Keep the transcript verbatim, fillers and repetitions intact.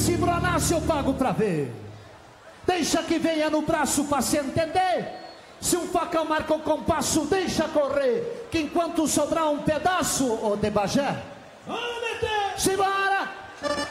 se bronasse eu pago pra ver. Deixa que venha no braço pra se entender. Se um facão marca o compasso, deixa correr, que enquanto sobrar um pedaço, ô de Bagé, simbora!